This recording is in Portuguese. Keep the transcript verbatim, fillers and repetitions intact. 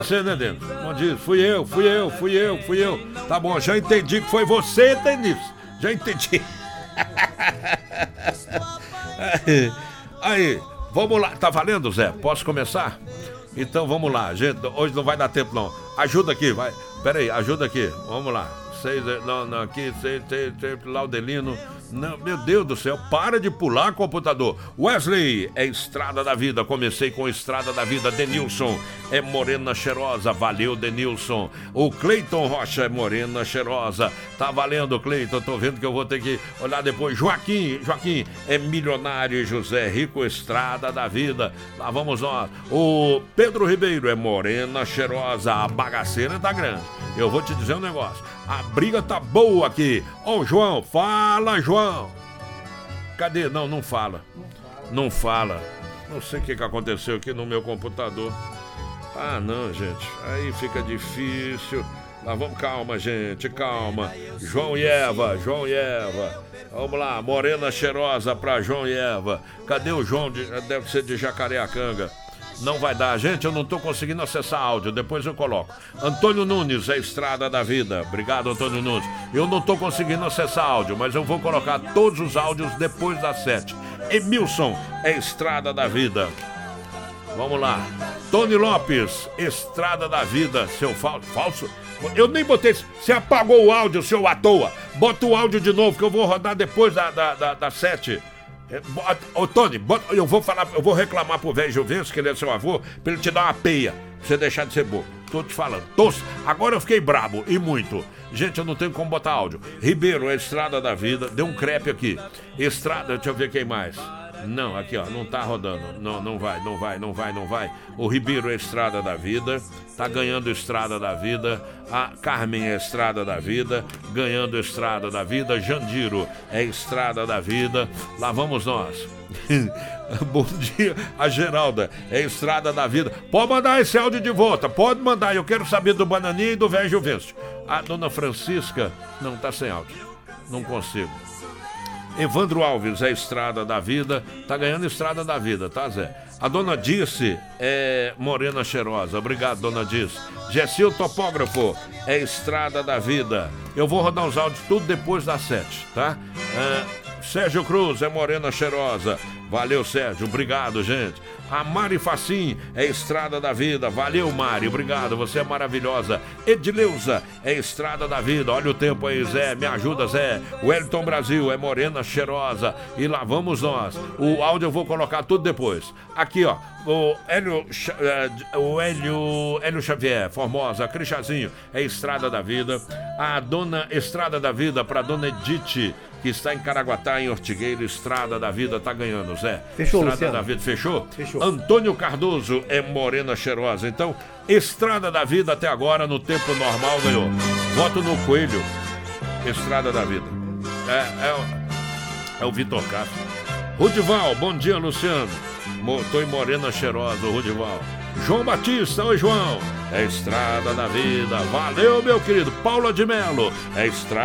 Você, né, Denis? Bom dia, fui eu, fui eu, fui eu, fui eu. Tá bom, já entendi que foi você, Denis. Já entendi. Aí, vamos lá. Tá valendo, Zé? Posso começar? Então vamos lá, gente. Hoje não vai dar tempo, não. Ajuda aqui, vai. Pera aí, ajuda aqui. Vamos lá. Seis, não, não, aqui, seis, seis, seis, Laudelino. Não, meu Deus do céu, para de pular, computador. Wesley, é Estrada da Vida. Comecei com Estrada da Vida. Denilson, é Morena Cheirosa. Valeu, Denilson. O Cleiton Rocha, é Morena Cheirosa. Tá valendo, Cleiton. Tô vendo que eu vou ter que olhar depois. Joaquim, Joaquim, é Milionário. José Rico, Estrada da Vida. Lá vamos nós. O Pedro Ribeiro, é Morena Cheirosa. A bagaceira tá grande. Eu vou te dizer um negócio. A briga tá boa aqui. Ó, o João, fala, João. Cadê? Não, não fala. Não fala. Não sei o que, que aconteceu aqui no meu computador. Ah, não, gente. Aí fica difícil. Lá vamos, calma, gente, calma. João e Eva, João e Eva. Vamos lá, Morena Cheirosa pra João e Eva. Cadê o João? De, deve ser de Jacareacanga. Não vai dar, gente, eu não tô conseguindo acessar áudio, depois eu coloco. Antônio Nunes, é Estrada da Vida. Obrigado, Antônio Nunes. Eu não tô conseguindo acessar áudio, mas eu vou colocar todos os áudios depois das sete. Emilson, é Estrada da Vida. Vamos lá. Tony Lopes, Estrada da Vida. Seu falso, falso? Eu nem botei. Você apagou o áudio, seu à toa. Bota o áudio de novo que eu vou rodar depois da, da, da, da sete. Ô, Tony, bota, eu vou falar, eu vou reclamar pro velho Juventus, que ele é seu avô, pra ele te dar uma peia, pra você deixar de ser bobo. Tô te falando. Tô, agora eu fiquei brabo, e muito. Gente, eu não tenho como botar áudio. Ribeiro, é Estrada da Vida. Deu um crepe aqui. Estrada, deixa eu ver quem mais. Não, aqui ó, não tá rodando. Não, não vai, não vai, não vai, não vai. O Ribeiro é Estrada da Vida. Tá ganhando Estrada da Vida. A Carmen é Estrada da Vida. Ganhando Estrada da Vida. Jandiro é Estrada da Vida. Lá vamos nós. Bom dia, a Geralda é Estrada da Vida. Pode mandar esse áudio de volta, pode mandar. Eu quero saber do Bananinha e do velho Juvencio. A dona Francisca, não, tá sem áudio. Não consigo. Evandro Alves é Estrada da Vida. Tá ganhando Estrada da Vida, tá, Zé? A dona Dirce é Morena Cheirosa. Obrigado, dona Dirce. Gessil Topógrafo é Estrada da Vida. Eu vou rodar os áudios tudo depois das sete, tá? É... Sérgio Cruz é Morena Cheirosa. Valeu, Sérgio, obrigado, gente. A Mari Facim é Estrada da Vida. Valeu, Mari, obrigado, você é maravilhosa. Edileuza é Estrada da Vida. Olha o tempo aí, Zé, me ajuda, Zé. Wellington Brasil é Morena Cheirosa. E lá vamos nós. O áudio eu vou colocar tudo depois. Aqui, ó, o Hélio, o Hélio, Hélio Xavier, Formosa, Crichazinho é Estrada da Vida. A dona Estrada da Vida para dona Edith, que está em Caraguatá, em Ortigueira. Estrada da Vida tá ganhando, Zé. Fechou, Estrada Luciano. da Vida, fechou? Fechou. Antônio Cardoso é Morena Cheirosa. Então, Estrada da Vida até agora, no tempo normal, ganhou. Voto no Coelho. Estrada da Vida. É, é, o, é o Vitor Castro. Rudival, bom dia, Luciano. Tô em Morena Cheirosa, o Rudival. João Batista, oi, João. É Estrada da Vida. Valeu, meu querido. Paula de Melo, é Estrada.